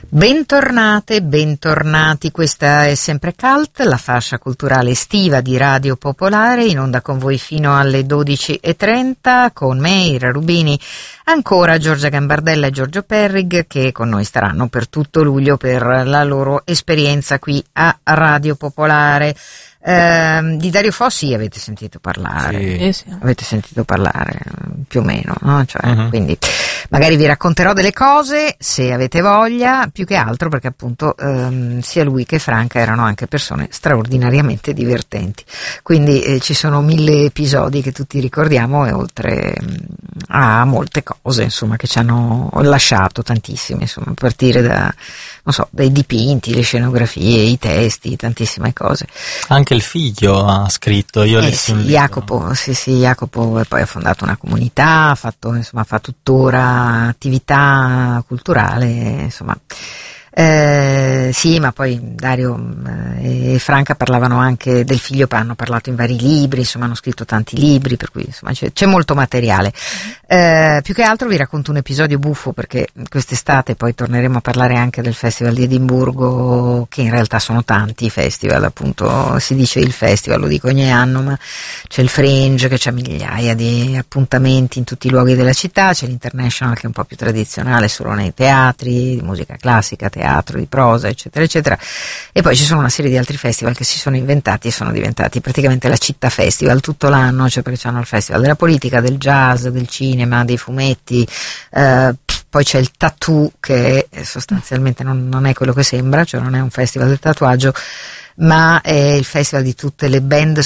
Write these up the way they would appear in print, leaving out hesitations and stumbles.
Bentornate, bentornati, questa è sempre Cult, la fascia culturale estiva di Radio Popolare, in onda con voi fino alle 12:30, con me, Ira Rubini, ancora Giorgia Gambardella e Giorgio Perrig, che con noi staranno per tutto luglio per la loro esperienza qui a Radio Popolare. Di Dario Fo sì, avete sentito parlare, sì. Avete sentito parlare più o meno, no? Cioè, quindi magari vi racconterò delle cose se avete voglia, più che altro perché appunto sia lui che Franca erano anche persone straordinariamente divertenti, quindi ci sono 1000 episodi che tutti ricordiamo, e oltre a molte cose insomma che ci hanno lasciato tantissime, insomma, a partire da, non so, dai dipinti, le scenografie, i testi, tantissime cose. Anche il figlio ha scritto, io ho letto un libro. Jacopo, sì, Jacopo, e poi ha fondato una comunità, fa tuttora attività culturale, insomma. Sì, ma poi Dario e Franca parlavano anche del figlio, hanno parlato in vari libri, insomma hanno scritto tanti libri, per cui insomma c'è molto materiale. Più che altro vi racconto un episodio buffo, perché quest'estate poi torneremo a parlare anche del Festival di Edimburgo, che in realtà sono tanti i festival, appunto si dice il festival, lo dico ogni anno, ma c'è il Fringe che c'ha migliaia di appuntamenti in tutti i luoghi della città, c'è l'International che è un po' più tradizionale, solo nei teatri, di musica classica, teatro, di prosa, eccetera, eccetera. E poi ci sono una serie di altri festival che si sono inventati e sono diventati praticamente la città festival tutto l'anno, cioè perché c'hanno il festival della politica, del jazz, del cinema, dei fumetti, poi c'è il tattoo che sostanzialmente non è quello che sembra, cioè non è un festival del tatuaggio, ma è il festival di tutte le band,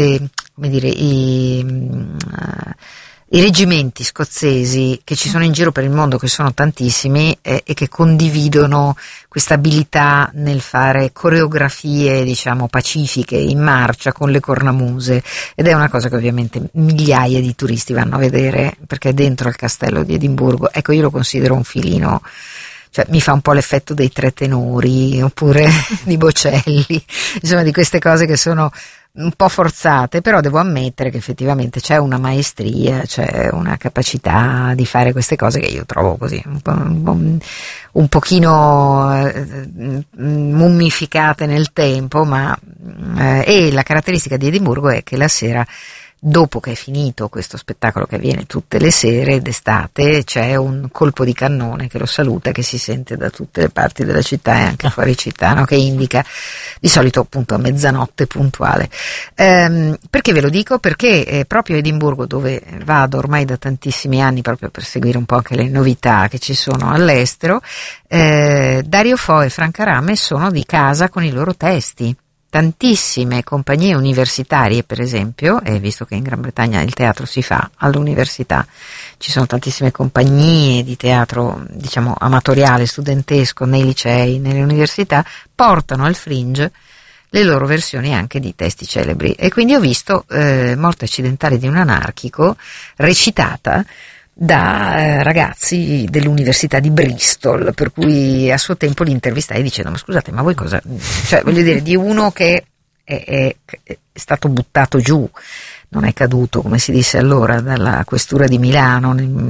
i reggimenti scozzesi che ci sono in giro per il mondo, che sono tantissimi, e che condividono questa abilità nel fare coreografie, diciamo, pacifiche in marcia con le cornamuse, ed è una cosa che ovviamente migliaia di turisti vanno a vedere perché è dentro il castello di Edimburgo. Ecco, io lo considero un filino, cioè mi fa un po' l'effetto dei Tre Tenori oppure di Bocelli, insomma di queste cose che sono un po' forzate, però devo ammettere che effettivamente c'è una maestria, c'è una capacità di fare queste cose che io trovo così un pochino mummificate nel tempo, ma e la caratteristica di Edimburgo è che la sera, dopo che è finito questo spettacolo che avviene tutte le sere d'estate, c'è un colpo di cannone che lo saluta, che si sente da tutte le parti della città e anche fuori città, no? Che indica di solito appunto a mezzanotte puntuale. Perché ve lo dico? Perché proprio a Edimburgo, dove vado ormai da tantissimi anni proprio per seguire un po' anche le novità che ci sono all'estero, Dario Fo e Franca Rame sono di casa con i loro testi. Tantissime compagnie universitarie, per esempio, e visto che in Gran Bretagna il teatro si fa all'università, ci sono tantissime compagnie di teatro, diciamo, amatoriale, studentesco, nei licei, nelle università, portano al Fringe le loro versioni anche di testi celebri. E quindi ho visto Morte accidentale di un anarchico recitata da ragazzi dell'università di Bristol, per cui a suo tempo li intervistai dicendo: ma scusate, ma voi cosa, cioè voglio dire, di uno che è stato buttato giù, non è caduto, come si disse allora, dalla questura di Milano,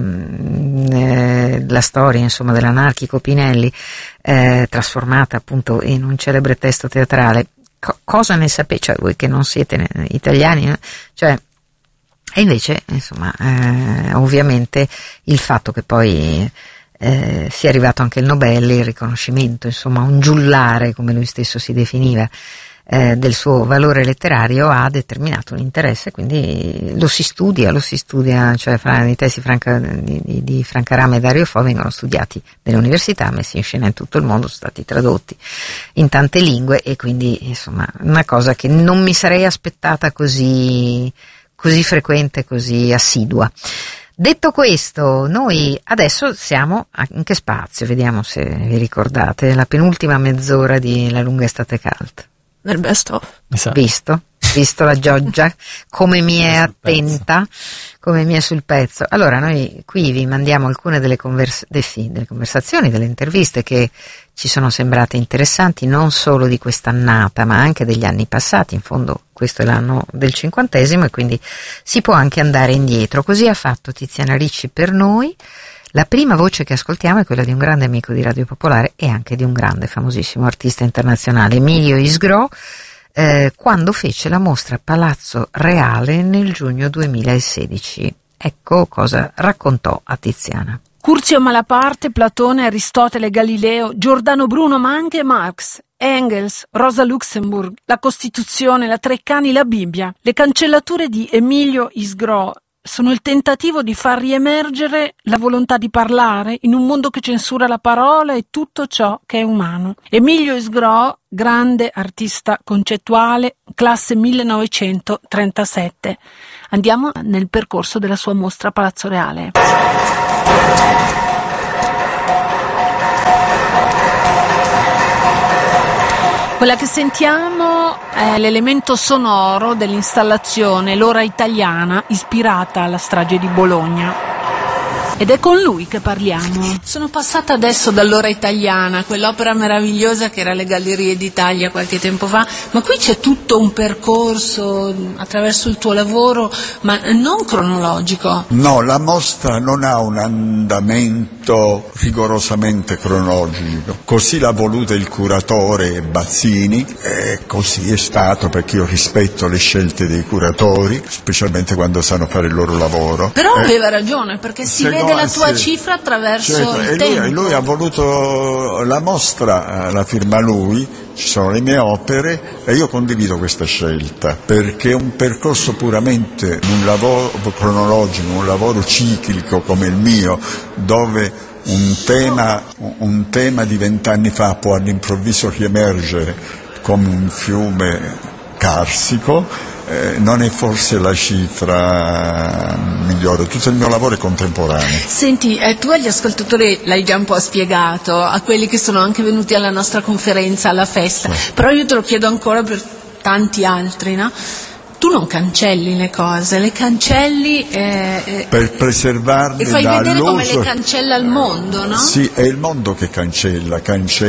la storia insomma dell'anarchico Pinelli, trasformata appunto in un celebre testo teatrale. Cosa ne sapete, cioè voi che non siete italiani, cioè. E invece, insomma, ovviamente il fatto che poi sia arrivato anche il Nobel, il riconoscimento, insomma, un giullare, come lui stesso si definiva, del suo valore letterario, ha determinato un interesse, quindi lo si studia, cioè i testi di Franca Rame e Dario Fo vengono studiati nelle università, messi in scena in tutto il mondo, sono stati tradotti in tante lingue, e quindi, insomma, una cosa che non mi sarei aspettata così frequente, così assidua. Detto questo, noi adesso siamo in che spazio? Vediamo se vi ricordate, la penultima mezz'ora di La lunga estate cult. Nel best of. Visto la Giorgia come mi è attenta, come mi è sul pezzo. Allora noi qui vi mandiamo alcune delle conversazioni, delle interviste che ci sono sembrate interessanti, non solo di quest'annata ma anche degli anni passati. In fondo questo è l'anno del 50° e quindi si può anche andare indietro. Così ha fatto Tiziana Ricci per noi. La prima voce che ascoltiamo è quella di un grande amico di Radio Popolare e anche di un grande, famosissimo artista internazionale, Emilio Isgro, quando fece la mostra Palazzo Reale nel giugno 2016. Ecco cosa raccontò a Tiziana. Curzio Malaparte, Platone, Aristotele, Galileo, Giordano Bruno, ma anche Marx, Engels, Rosa Luxemburg, la Costituzione, la Treccani, la Bibbia. Le cancellature di Emilio Isgro sono il tentativo di far riemergere la volontà di parlare in un mondo che censura la parola e tutto ciò che è umano. Emilio Isgro, grande artista concettuale, classe 1937. Andiamo nel percorso della sua mostra Palazzo Reale. Quella che sentiamo è l'elemento sonoro dell'installazione L'ora italiana, ispirata alla strage di Bologna. Ed è con lui che parliamo. Sono passata adesso dall'Ora italiana, quell'opera meravigliosa che era alle Gallerie d'Italia qualche tempo fa, ma qui c'è tutto un percorso attraverso il tuo lavoro, ma non cronologico. No, la mostra non ha un andamento rigorosamente cronologico. Così l'ha voluta il curatore Bazzini e così è stato, perché io rispetto le scelte dei curatori, specialmente quando sanno fare il loro lavoro. Però aveva ragione, perché si vede la tua cifra attraverso il tempo. Lui ha voluto la mostra, la firma lui, ci sono le mie opere e io condivido questa scelta, perché un percorso puramente, un lavoro cronologico, un lavoro ciclico come il mio, dove un tema di 20 anni fa può all'improvviso riemergere come un fiume carsico, non è forse la cifra migliore. Tutto il mio lavoro è contemporaneo. Senti, tu agli ascoltatori l'hai già un po' spiegato, a quelli che sono anche venuti alla nostra conferenza, alla festa, però io te lo chiedo ancora per tanti altri, no? Tu non cancelli le cose, le cancelli per preservarle e fai vedere dall'uso. Come le cancella il mondo, no? Sì, è il mondo che cancella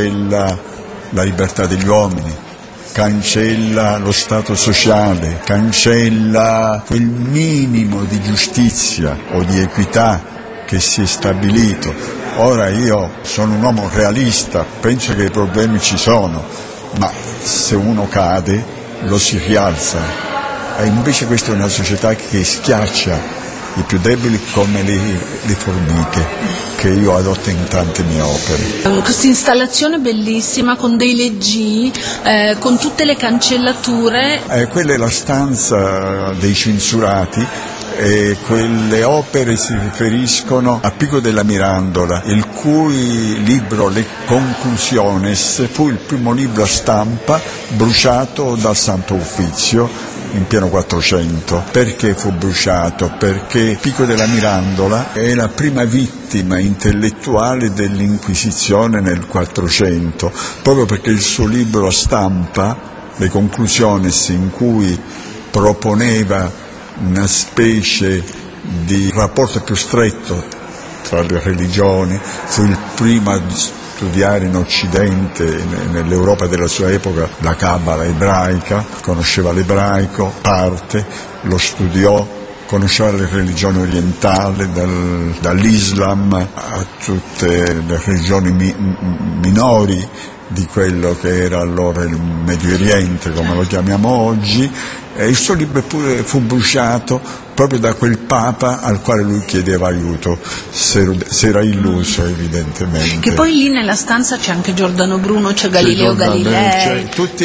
la libertà degli uomini, cancella lo stato sociale, cancella quel minimo di giustizia o di equità che si è stabilito. Ora io sono un uomo realista, penso che i problemi ci sono, ma se uno cade lo si rialza, e invece questa è una società che schiaccia i più deboli come le formiche, che io adotto in tante mie opere. Questa installazione bellissima con dei leggii, con tutte le cancellature. Quella è la stanza dei censurati e quelle opere si riferiscono a Pico della Mirandola, il cui libro Le Conclusiones fu il primo libro a stampa bruciato dal Santo Uffizio in pieno 400. Perché fu bruciato? Perché Pico della Mirandola è la prima vittima intellettuale dell'Inquisizione nel 400, proprio perché il suo libro a stampa, Le Conclusiones, in cui proponeva una specie di rapporto più stretto tra le religioni, fu il primo a studiare in Occidente, nell'Europa della sua epoca, la Cabala ebraica, conosceva l'ebraico, parte, lo studiò, conosceva le religioni orientali, dall'Islam a tutte le religioni minori di quello che era allora il Medio Oriente, come lo chiamiamo oggi, e il suo libro pure fu bruciato proprio da quel Papa al quale lui chiedeva aiuto, si era illuso evidentemente. Che poi lì nella stanza c'è anche Giordano Bruno, c'è Galileo Galilei, tutti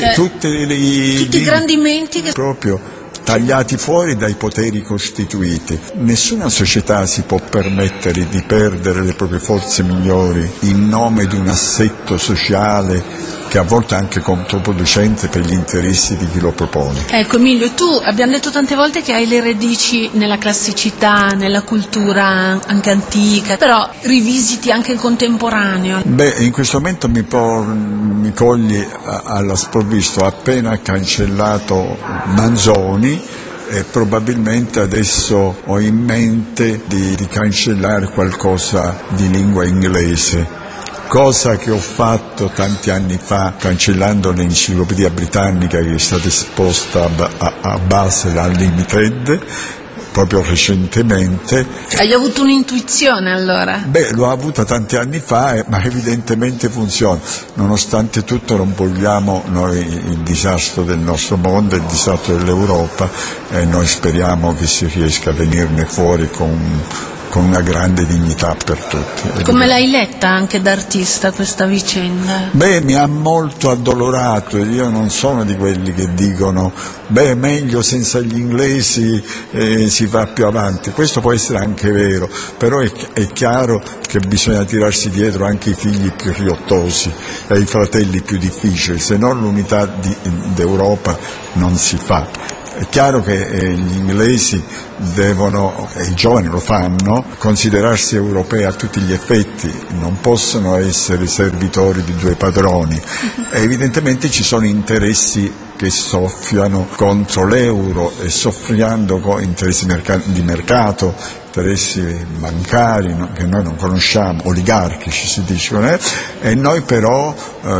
i grandi menti che proprio tagliati fuori dai poteri costituiti. Nessuna società si può permettere di perdere le proprie forze migliori in nome di un assetto sociale che a volte è anche controproducente per gli interessi di chi lo propone. Ecco Emilio, tu abbiamo detto tante volte che hai le radici nella classicità, nella cultura anche antica, però rivisiti anche il contemporaneo. In questo momento mi cogli alla sprovvisto, ho appena cancellato Manzoni e probabilmente adesso ho in mente di cancellare qualcosa di lingua inglese, cosa che ho fatto tanti anni fa cancellando l'enciclopedia britannica che è stata esposta a Basel Unlimited, proprio recentemente. Hai avuto un'intuizione allora? L'ho avuta tanti anni fa, ma evidentemente funziona. Nonostante tutto non vogliamo noi il disastro del nostro mondo, il disastro dell'Europa, e noi speriamo che si riesca a venirne fuori con una grande dignità per tutti. Come l'hai letta anche da artista questa vicenda? Mi ha molto addolorato, io non sono di quelli che dicono meglio senza gli inglesi si va più avanti. Questo può essere anche vero, però è chiaro che bisogna tirarsi dietro anche i figli più riottosi e i fratelli più difficili, se no l'unità d'Europa non si fa. È chiaro che gli inglesi devono, e i giovani lo fanno, considerarsi europei a tutti gli effetti, non possono essere servitori di due padroni. E evidentemente ci sono interessi che soffiano contro l'euro e soffriando interessi di mercato, interessi bancari che noi non conosciamo, oligarchici si dice, e noi però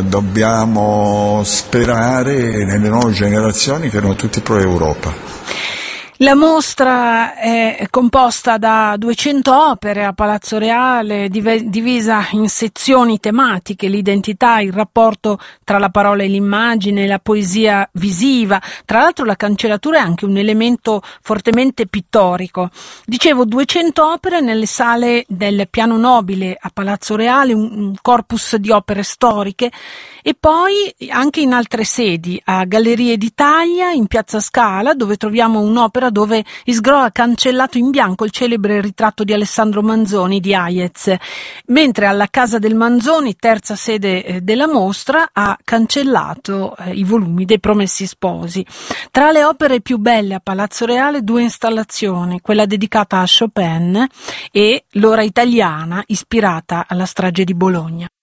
dobbiamo sperare nelle nuove generazioni che erano tutti pro-Europa. La mostra è composta da 200 opere a Palazzo Reale, divisa in sezioni tematiche: l'identità, il rapporto tra la parola e l'immagine, la poesia visiva. Tra l'altro la cancellatura è anche un elemento fortemente pittorico. Dicevo, 200 opere nelle sale del Piano Nobile a Palazzo Reale, un corpus di opere storiche, e poi anche in altre sedi, a Gallerie d'Italia, in Piazza Scala, dove troviamo un'opera dove Isgro ha cancellato in bianco il celebre ritratto di Alessandro Manzoni di Hayez, mentre alla Casa del Manzoni, terza sede della mostra, ha cancellato i volumi dei Promessi Sposi. Tra le opere più belle a Palazzo Reale, 2 installazioni, quella dedicata a Chopin e L'ora italiana, ispirata alla strage di Bologna.